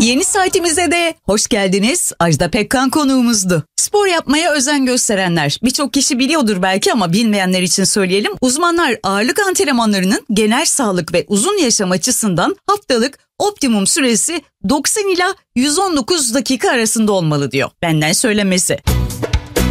Yeni saatimize de hoş geldiniz. Ajda Pekkan konuğumuzdu. Spor yapmaya özen gösterenler. Birçok kişi biliyordur belki ama bilmeyenler için söyleyelim. Uzmanlar ağırlık antrenmanlarının genel sağlık ve uzun yaşam açısından haftalık optimum süresi 90 ila 119 dakika arasında olmalı diyor. Benden söylemesi.